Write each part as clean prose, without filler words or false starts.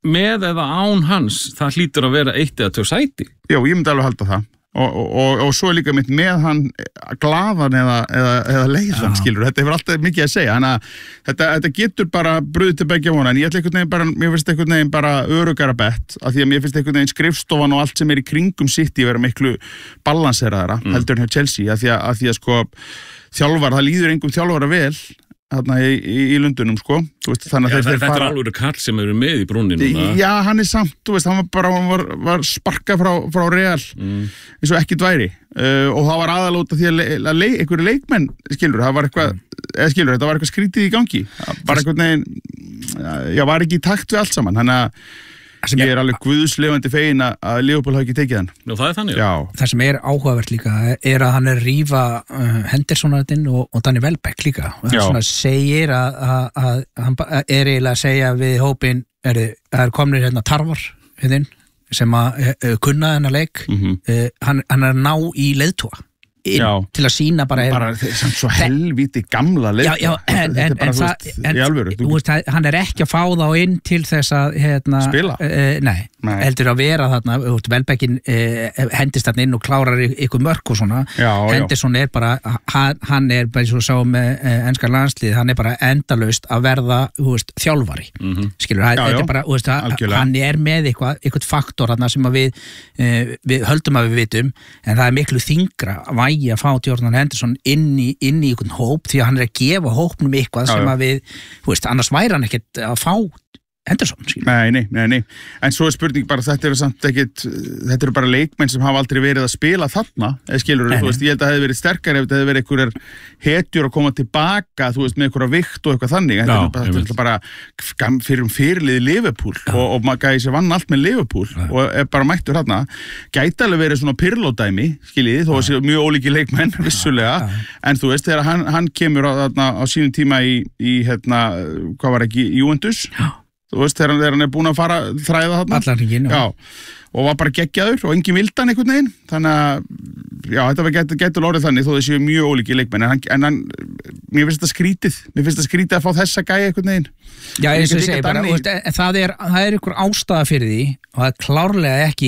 með eða án hans, það hlýtur að vera 1 eða 2 sæti. Já, ég myndi alveg halda það. Og svo líka mitt með hann glaðan eða leiðan, skilur. Þetta hefur alltaf mikið að segja. Þannig að þetta getur bara brugðið til begja vona. En ég ætla einhvern veginn bara, mér finnst einhvern veginn bara örugara bett, af því að mér finnst einhvern veginn skrifstofan og allt sem í kringum City vera miklu balanseraðara, heldur en hjá Chelsea, af því að sko þjálfar, það líður engum þjálfara vel þarna í Lundunum, sko. Veist, þannig að þetta er alveg kall sem eru með í brúnni núna. Já, hann er samt, þú veist, hann var sparkað frá Real eins og ekkert væri. Og það var aðalóta því að einhverju leikmenn, skilur, það var eitthvað, þetta var eitthvað skrítið í gangi. Bara einhvern veginn, já, var ekki í takt við allt saman, þannig að ég er alveg guðslefandi fegin að Liverpool hafi ekki tekið hann. Já, það er þannig. Já. Það sem er áhugavert líka er að hann er rífa Hendersonarinn og Danny Welbeck líka. Og það svona segir að hann er eiginlega að segja við hópin, er komnir hérna tarfar sem að kunna þennan leik. Hann er að ná í leiðtoga. Til að sína bara svo helvíti gamla leik. Hann er ekki að fá þá inn til þess að spila? Nei, heldur að vera þarna Welbeckin hendist þarna inn og klárar ykkur mörk og svona. Henderson er bara, hann er bara eins og sá með enska landslið, hann er bara endalaust að verða þjálfari, skilur, þetta er bara hann er með eitthvað faktor þarna sem að við höldum að við vitum, en það er miklu þyngra að fá Jordan Henderson inn í einhvern hóp, því að hann er að gefa hópnum eitthvað sem að við, annars væri hann ekkert að fá Henderson. Nei. En svo er spurning bara, þetta eru bara leikmenn sem hafa aldrei verið að spila þarna, skilur, þú veist, ég held að það hefði verið sterkar ef þetta hefði verið einhverjar hetjur að koma tilbaka, þú veist, með einhverja vikt og eitthvað þannig. Þetta er bara fyrirliði Liverpool og maður gæði sér vann allt með Liverpool og er bara mættur þarna. Gæti alveg verið svona Pirlo-dæmi, skiljiði, þó að sé mjög ólíki leikmenn, vissulega, en þú veist, þegar hann kemur á sínum tíma í hvað var ekki, Juventus, þú veist, þegar hann er búin að fara þræða þarna. Allan hringinn, já. Og var bara geggjaður og engin vildan einhvern veginn. Þannig að, já, þetta getur orðið þannig þó það séu mjög ólíki leikmenn. En hann, mér finnst þetta skrítið. Mér finnst þetta skrítið að fá þessa gæja einhvern veginn. Já, eins og ég segi bara, það er einhver ástæða fyrir því og það er klárlega ekki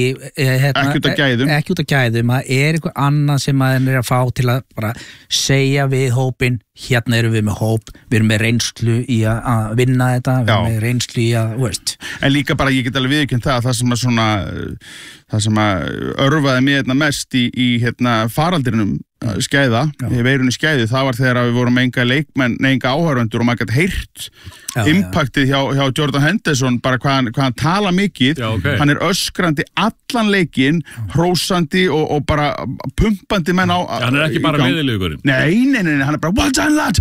ekki út af gæðum, það er einhver annað sem maður er að fá til að bara segja við hópin, hérna erum við með hóp, við erum með reynslu í að vinna þetta, við erum með reynslu í að, veist. En líka bara, ég get alveg viðurkennt það sem að örfaði mig mest í faraldrinum skæða, veirunni skæði, það var þegar við vorum enga leikmenn, enga áhörvendur og maður gæti heyrt impactið hjá Jordan Henderson, bara hvað hann tala mikið, hann er öskrandi allan leikinn, hrósandi og bara pumpandi menn á hann er ekki bara meðilegurinn. Nei, hann er bara well done lad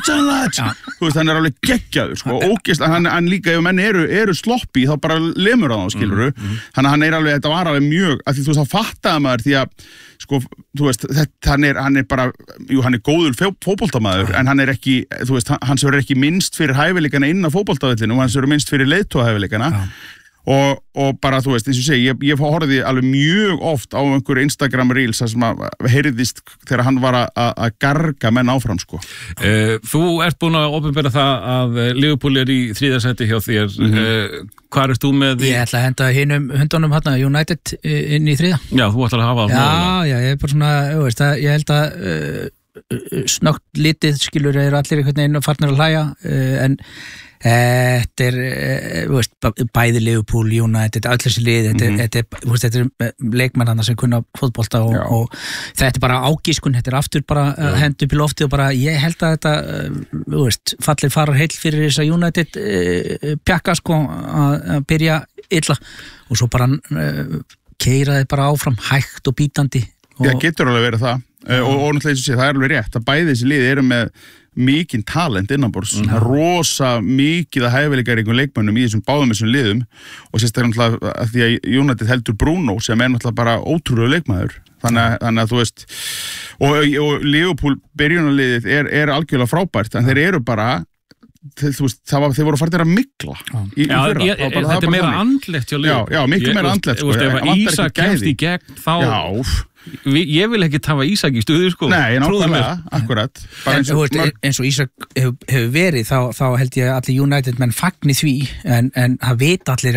þú veist, hann er alveg geggjaður, sko, ógeðslega, hann líka, ef menn eru sloppi, þá bara lemur á þá, skilurðu, þannig að hann er alveg, þetta var alveg mjög, af því þú veist, þá fattaði maður, því að sko, þú veist, hann er bara, hann er góður fótboltamaður, en hann er ekki, þú veist, hans verður ekki minnst fyrir hæfileikana inn á fótboltavellinu og hans verður minnst fyrir leiðtogahæfileikana og bara, þú veist, eins og segi, ég horfði alveg mjög oft á einhverju Instagram Reels sem að heyrðist þegar hann var að garga menn áfram, sko. Þú ert búin að opinbera það að Liverpool er í 3. sæti hjá þér. Hvað ert þú með? Ég ætla að henda hinum hundunum hérna, United inn í 3. Já, þú ætlar að hafa það. Já, ég er bara svona, ég held að snögt litið, skilur, er allir einhvern veginn farnir að hlæja, en þetta er bæði Liverpool, United, öll þessi lið, þetta er leikmenn sem kunna fótbolta og þetta er bara ágískun, þetta er aftur bara hendur upp í loftið og bara ég held að þetta fallir farar heill fyrir þess að United pjakka, sko, að byrja illa og svo bara keyra þið bara áfram hægt og bítandi. Já, getur alveg verið það og náttúrulega eins og sé, það er alveg rétt að bæði þessi lið eru með mikinn talent innanborðs, rosa mikið að hæfileika einhverjum leikmönnum í þessum báðum þessum liðum og sérstaklega náttúrulega að því að United heldur Bruno sem er náttúrulega bara ótrúlega leikmaður þannig að þú veist og Liverpool byrjunarliðið er algjörlega frábært en þeir eru bara þú veist, þeir voru farnir að mikla í fyrra. Þetta er meira andlegt hjá Liverpool. Já, miklu meira andlegt, sko. Ef Ísak kemst í gegn, þá Ég vil ekki tafa Ísak í stuði, sko. Nei, nákvæmlega, akkurat. Eins og Ísak hefur verið, þá held ég að allir United menn fagni því, en það veit allir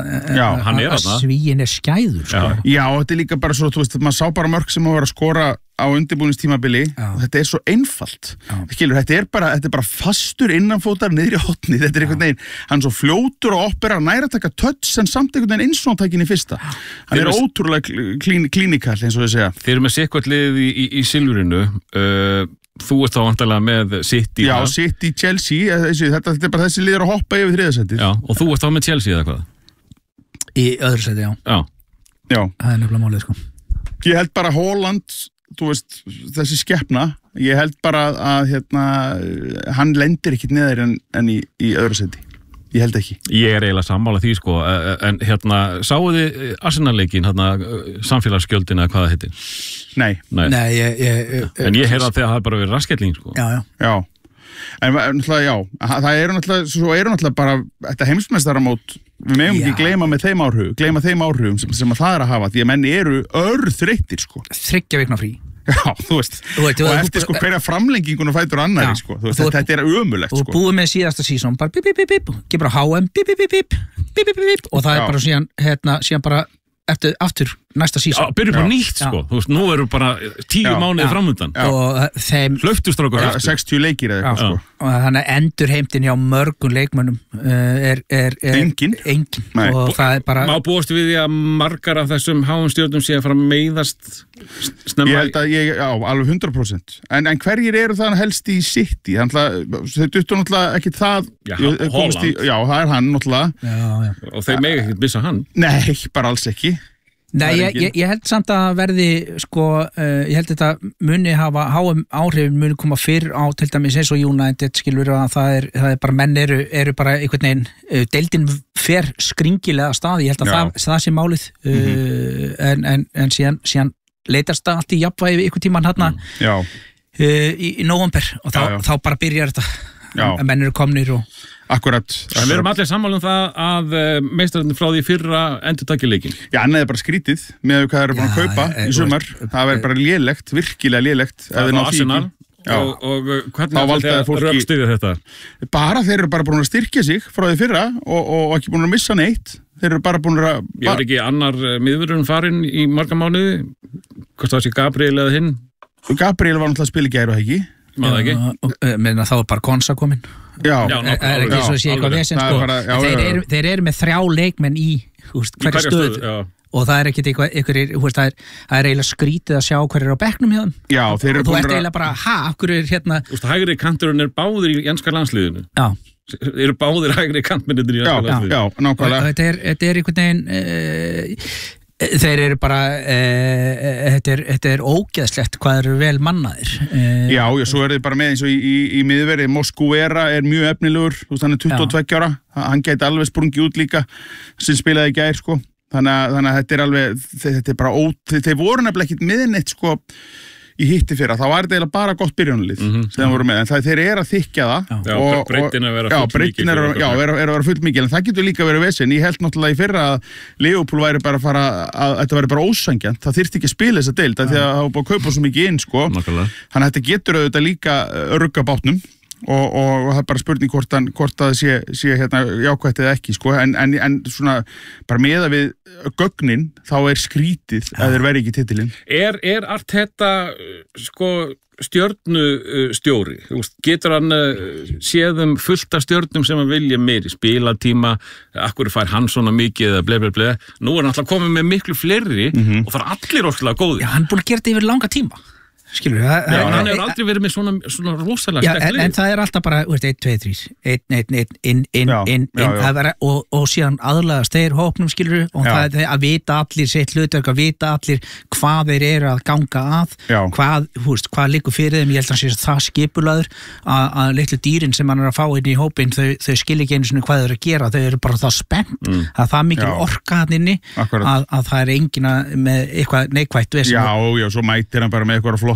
að svíin skæður, sko. Já, þetta líka bara svo, þú veist, maður sá bara mörk sem að vera að skora á undirbúningstímabili og þetta svo einfalt. Skilur, þetta bara fastur innanfótar niður í hotni, þetta einhvern veginn, hann svo fljótur og oppera næra að taka touch en samt einhvern veginn innsóntækin í fyrsta. Hann ótrúlega klínikall eins og þau segja. Þeir eru með sikkert lið í silfurinu, þú ert þá vantarlega með City. Já, City, Chelsea, þetta bara þessi lið að hoppa yfir þriðasætið. Já, og þú ert þá með Chelsea eða hvað? Í öðru sæti, já. Það nefnilega málið, sko. Ég held bara Haaland, þú veist, þessi skepna, ég held bara að hann lendir ekkit neðar en í öðru seti. Ég held ekki. Ég eiginlega sammála því, sko, en sáu þið Arsenal-leikinn, samfélagsgjöldin eða hvað það heitir? Nei. En ég heyrði að það hafi bara verið rasketling, sko. Já. En náttúrulega, já, það eru náttúrulega bara, þetta heimsmeistaramót, við megum ekki gleyma þeim áhrifum sem að það að hafa, því að menn eru örþreyttir, sko. 3 vikna frí. Já, þú veist, og eftir sko hverja framlengingun og fætur annari, sko, þetta ömurlegt, sko. Og búið með síðasta sísón, bara bip, bip, bip, bip, gefur á HM, bip, bip, bip, bip, bip, bip, bip, og það bara síðan bara eftir aftur næsta sísón. Já, byrjum bara nýtt, sko. Þú veist, nú eru bara 10 mánuði framöndan. Og þeim... Hlauptustrákur. 60 leikir eða eitthvað, sko. Og þannig að endurheimtin hjá mörgum leikmönnum engin. Og það bara... Má búast við því að margar af þessum HM-stjórnum sé að fara að meiðast snemma? Ég held að, alveg 100%. En hverjir eru það helst í City? Þau duttu náttúrulega ekki það... Haaland. Já, það er hann náttúrulega. Já. Og þeir mega ekkert missa hann? Nei, bara alls ekki. Nei, ég held samt að verði, sko, ég held þetta muni hafa, HM áhrifin muni koma fyrr á til dæmis eins og United, skilur að það er bara, menn eru bara einhvern veginn, deildin fer skringilega stað, ég held að það sé málið, en síðan leitast það allt í jafnvægi einhvern tímann hérna í nóvember og þá bara byrjar þetta, að menn eru komnir og... Akkurat. En við erum allir sammála um það að meistararnir frá því fyrra endurtaki leikinn. Já, annað er bara skrítið með hvað þeir eru búin að kaupa í sumar. Það er bara lélegt, virkilega lélegt. Það er Arsenal og hvernig þeir rökstyðja þetta? Bara þeir eru bara búin að styrkja sig frá því fyrra og ekki búin að missa neitt. Þeir eru bara búin að... Ég var ekki annar miðvörðurinn farinn í marga mánuði. Hvort það sé Gabriel eða hinn? Gabriel var náttúrulega að spila í gær og ekki. Maður ekki. Menn að þá er bara Konsa komin. Já, er ekki svo að sé eitthvað vesen, sko. Þeir eru með 3 leikmenn í hverja stöð og það er ekkit eitthvað, það er eiginlega skrítið að sjá hverju er á bekknum hjá þeim. Já, þeir eru búin að... Þú ert eiginlega bara, af hverju er hérna... Þú veist, hægri kanturinn er báðir í enska landsliðinu. Já. Eru báðir hægri kantmennir í enska landsliðinu. Já, nákvæmlega. Þetta er einhvern veginn... Þeir eru bara, þetta er ógeðslegt hvað eru vel mannaðir. Já, svo er þið bara með eins og í miðverði, Moskuvera er mjög efnilegur, þú veist, hann er 22 ára, hann gæti alveg sprungið út líka sem spilaði í gær, sko. Þannig að þetta er alveg, þetta er bara þeir voru nefnilega ekkit miðneitt, sko, í hitti fyrra, þá var þetta bara gott byrjunarlið sem það voru með, en þeir eru að þykja það og breytin að vera full mikil er að vera full mikil, en það getur líka verið vesen. Ég held náttúrulega í fyrra að Liverpool væri bara að fara að þetta væri bara ósangjant, það þyrfti ekki að spila þessa deild því að það var búið að kaupa svo mikið inn, sko. Þannig að þetta getur auðvitað líka rugga bátnum og það er bara spurning hvort það sé hérna jákvætt eða ekki, sko, en svona bara meða við gögnin þá er skrítið að þeir veri ekki titilinn. Er Arteta, sko, stjörnustjóri? Getur hann séð fullt af stjörnum sem hann vilja meiri spilatíma, akkur fær hann svona mikið eða ble. Nú er hann alltaf komið með miklu fleiri og það er allir óslega góðir. Já, hann er búin að gera þetta yfir langa tíma. Skilur við, hann hefur aldrei verið með svona rosalega sterkt lið. En það er alltaf bara, 1, 2, 3 inn og síðan aðlagast þeir hópnum, skilur við, og það er að vita allir sitt hlutverk, að vita allir hvað þeir eru að ganga að, hvað liggur fyrir þeim. Ég held að sé það skipulaður að litlu dýrin sem hann er að fá inn í hópin, þau skilja ekki einu sinni hvað þau eru að gera, þau eru bara það spennt að það mikil orka hann inni að það er enginn með eitthvað neikvætt vesen. Já, svo mætir hann bara með eitthvað flott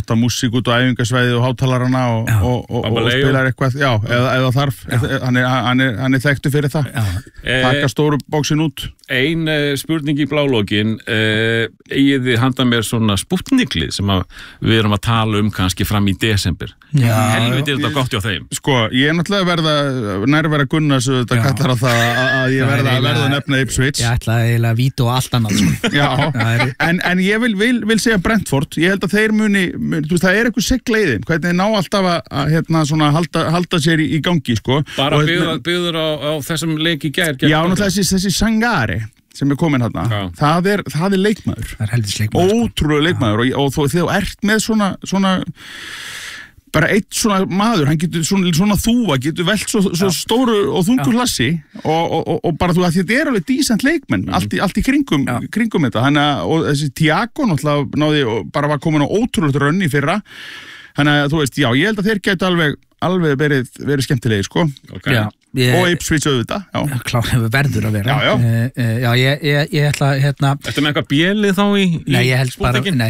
flotta músík út á æfingasvæði og hátalarana og spilar eitthvað, já, eða þarf, hann er þekktu fyrir það, taka stóru bóksin út. Ein spurning í blálógin, eigið þið handa mér svona spútniklið sem við erum að tala kannski fram í desember. Helviti þetta gott hjá þeim. Sko, ég náttúrulega nærvera Gunnars þetta kallar á það að ég verða að nefna Ipswich. Ég ætlaði eiginlega að víta og allt annað. Já, en ég vil segja Brentford, ég held að þeir muni, þú veist, það eitthvað sigla í þeim, hvernig þeir ná alltaf að svona halda sér í gangi, sko. Bara byggður á þessum leik í gær. Já, þessi Sangare sem komin hérna, það er leikmaður. Það heldur leikmaður. Ótrúlega leikmaður og þegar þú ert með svona bara eitt svona maður, hann getur svona þúa, getur velt svo stóru og þungur hlassi og bara þú að þetta alveg decent leikmenn, allt í kringum þetta, og þessi Thiago náttúrulega náði og bara var komin á ótrúlega rönni fyrra, þannig að þú veist, já, ég held að þeir gætu alveg verið skemmtilegi, sko. Og Ipswich auðvitað, já. Klár verður að vera. Já, ég ætla hérna... Ertu með eitthvað bjelið þá í Nei, ég held bara, nei.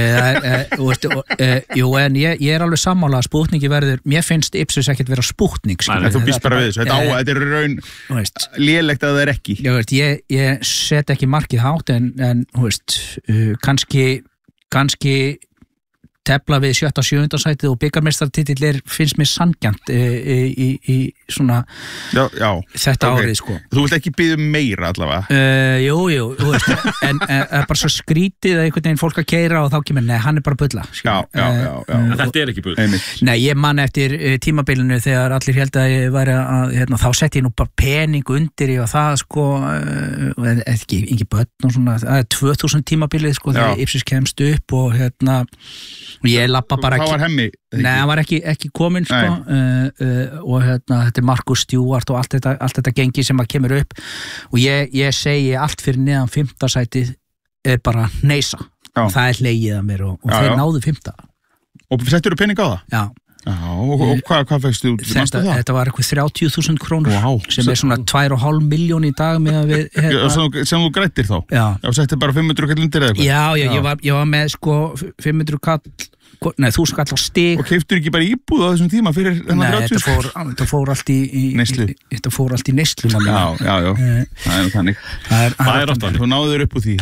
Jú, en ég alveg sammála að Spútningi verður, mér finnst Ipswich ekkert vera Spútning. Þú býst bara við þessu, þetta er raun lélegt að það er ekki. Ég set ekki markið hátt, en þú veist, kannski tefla við 7. og 7. sætið og bikarmeistaratitil finnst mér sanngjarnt í svona þetta árið, sko. Þú vilt ekki biðja meira allavega? Jú, þú veist, en bara svo skrítið að einhvern veginn fólk að keyra og þá kemur, nei, hann er bara bulla. Já. En þetta er ekki bull. Nei, ég man eftir tímabilinu þegar allir held að ég væri að, þá sett ég nú bara pening undir í og það, sko, ekki börn og svona, það er 2000 tímabilið, sko, þegar Ipswich kemst upp og og ég lappa bara ekki. Það var hemmi? Nei, hann var ekki kominn, sko, og þetta er Marcus Stewart og allt þetta gengi sem að kemur upp og ég segi allt fyrir neðan 5. sætið er bara neisa. Það er hlegið að mér og þeir náðu 5. Og settur þú pening á það? Já. Og hvað fækstu út? Þetta var eitthvað 30.000 krónur sem er svona 2,5 miljón í dag með að við sem þú grættir þá? Já, settir bara 500 kall undir eða eitthvað? Já, ég var með sko 500 kall, nei 1000 kall á stig. Og keiftur ekki bara íbúð á þessum tíma fyrir þennan 30? Nei, þetta fór allt í neyslu. Þetta fór allt í neyslu. Já, það er þannig. Það er ofta. Þú náður upp úr því.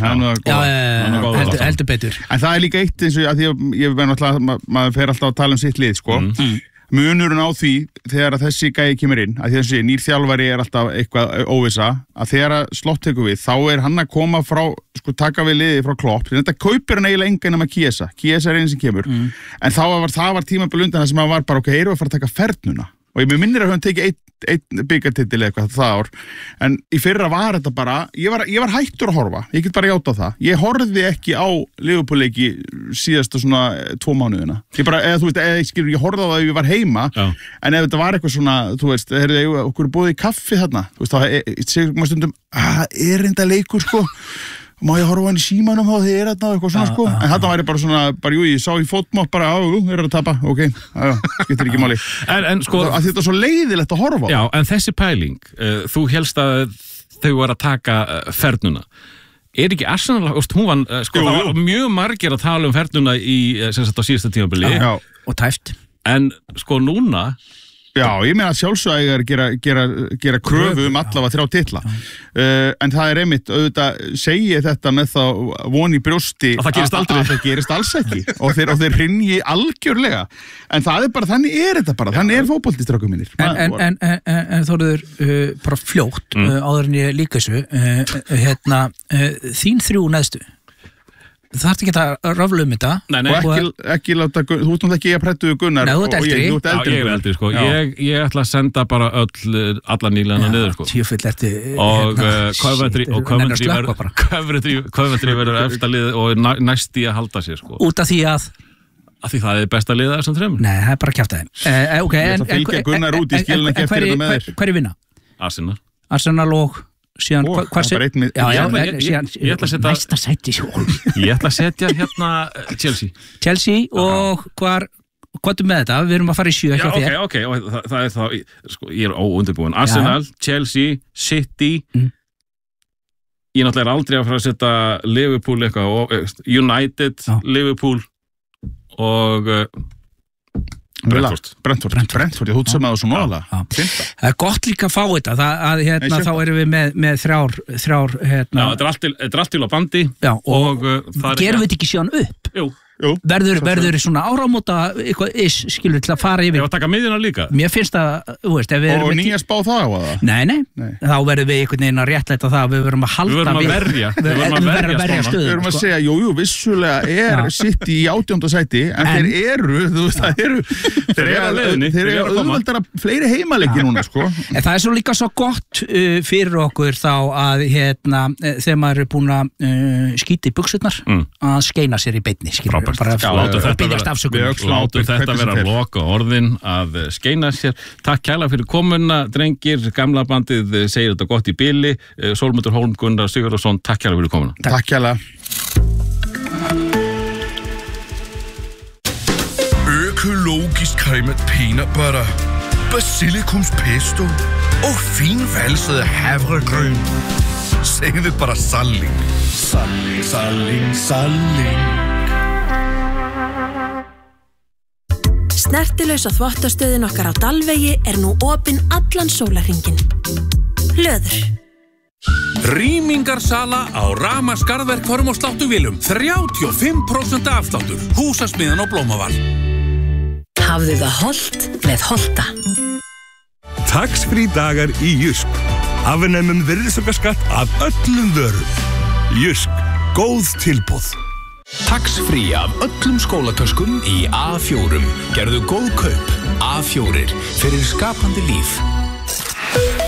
Heldur betur. En það er líka eitt eins og að ég verð náttúrulega, maður fer alltaf að tala um sitt lið, sko. Munurinn á því þegar að þessi gæi kemur inn, að þessi nýr þjálfari er alltaf eitthvað óvissa, að þegar að Slott tekur við, þá er hann að koma frá, sko, taka við liði frá Klopp, þetta kaupir hann eiginlega engan nema Chiesa er einn sem kemur, en það var tímabil undan það sem að var bara, ok, erum við að fara að taka fernuna, og ég minnir að hann tekið einn byggartitil eitthvað það ár, en í fyrra var þetta bara, ég var hættur að horfa, ég get bara játa það, ég horfði ekki á Liverpool-leiki síðastu svona 2 mánuðina, ég horfði á það ef ég var heima, en ef þetta var eitthvað svona, þú veist, okkur er búið í kaffi þarna, þú veist, þá segir maður stundum, er enda leikur, sko, má ég horfa hann í símanum þá þegar þetta eitthvað svona, sko, en þetta væri bara svona, ég sá í fótmátt bara, er að tapa, ok, skiptir ekki máli. En sko, að þetta er svo leiðilegt að horfa á. Já, en þessi pæling, þú helst að þau var að taka fernuna. Er ekki Arsenal, hún var, sko, það var mjög margir að tala um fernuna í, sem sagt, á síðasta tímabili. Já, og tæft. En sko núna... Já, ég meina að sjálfsögægar gera kröfu allavega 3 titla, en það er einmitt, auðvitað segi þetta með þá von í brjósti að það gerist aldrei. Að það gerist alls ekki og þeir hrynji algjörlega, en það er bara, þannig er þetta bara, þannig er fótboltistrákum mínir. En Þórður, bara fljótt, áður en ég líka þessu, þín 3 neðstu. Það þarf ekki að rafla þetta. Nei. Og ekki láta, þú ert náttúrulega ekki að prettu Gunnar. Nei, þú ert eldri. Já, ég er eldri, sko. Ég ætla að senda bara alla nýlana niður, sko. Tjöfull ertu. Og Coventry verður efsta lið og næst í að halda sér, sko. Út af því að? Af því það er besta liða þessum 3. Nei, það er bara að kjafta þeim. Ég ætla að fylgja Gunnar út, ég skilin ekki eftir þetta með þér. Hver er vinna? Arsenal og síðan, ég ætla að setja næsta sæti ég ætla að setja hérna Chelsea og hvað er með þetta? Við erum að fara í 7 hjá þér. Ok, það er þá, sko, ég er óundirbúin. Arsenal, Chelsea, City, ég náttúrulega er aldrei að fara að setja Liverpool eitthvað, United, Liverpool og Brentford, ég hútsa með það svo nóðalega. Það er gott líka að fá þetta, þá erum við með þrjár Já, þetta er allt til á bandi og gerum við þetta ekki síðan upp? Jú. Verður svona áramóta eitthvað skilur til að fara yfir Ég var að taka miðjuna líka Mér finnst það, þú veist Og nýja spá það á það? Nei, þá verðum við einhvern veginn að réttlæta það Við verum að halda Við verum að verja stöðum Við verum að segja, jú, vissulega City í 18. sæti En þeir eru, þú veist, þeir eru auðveldara fleiri heimaleiki núna, sko En það er svo líka svo gott fyrir okkur þá að, þegar maður er búin að skýta í buxurnar að skeina sér í beinni, skilur Látum þetta vera loka orðin að skeina sér Takk kærlega fyrir komuna, drengir Gamla bandið segir þetta gott í bili Sólmundur Hólm, Gunnar Sigurðarsson Takk kærlega fyrir komuna Takk kærlega Økologisk cremet peanut butter Basilikumspesto og finvalset havregryn Segðu bara salling Salling, salling, salling Snertilausa þvottastöðin okkar á Dalvegi er nú opin allan sólarhringinn. Hlöður. Rýmingarsala á Rama skarðverkförum og sláttuvélum 35% afsláttur. Húsasmiðan og Blómaval. Hafðu það hollt með Holta. Tax-free dagar í Jysk. Afnemum virðisaukaskatt af öllum vörum. Jysk. Góð tilboð. Tax-free af öllum skólatöskum í A4. Gerðu góð kaup. A4 fyrir skapandi líf.